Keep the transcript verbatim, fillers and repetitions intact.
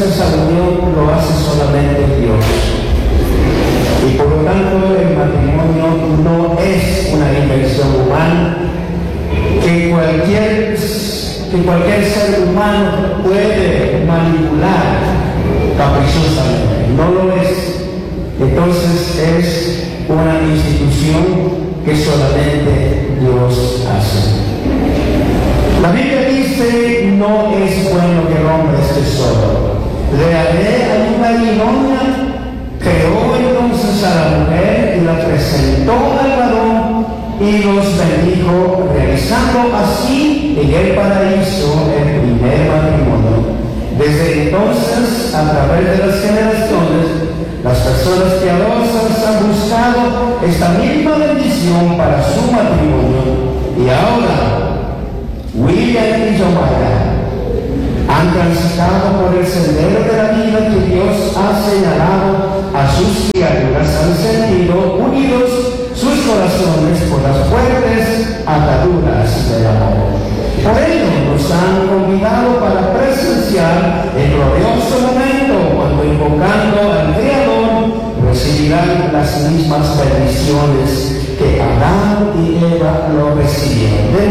esa unión lo hace solamente Dios. Y por lo tanto el matrimonio no es una invención humana que cualquier, que cualquier ser humano puede manipular caprichosamente. No lo es. Entonces es una institución que solamente Dios hace. La Biblia dice: no es bueno que el hombre esté solo. Le haré ayuda idónea. Creó entonces a la mujer y la presentó al varón y los bendijo, realizando así en el paraíso el primer matrimonio. Desde entonces, a través de las generaciones, las personas piadosas han buscado esta misma bendición para su matrimonio. Y ahora, William y Jomara han transitado por el sendero de la vida que Dios ha señalado a sus criaturas, han sentido unidos sus corazones por las fuertes ataduras del amor. Por ello nos han convidado para presenciar el glorioso momento cuando, invocando al Creador, recibirán las mismas bendiciones que Adán y Eva lo recibieron.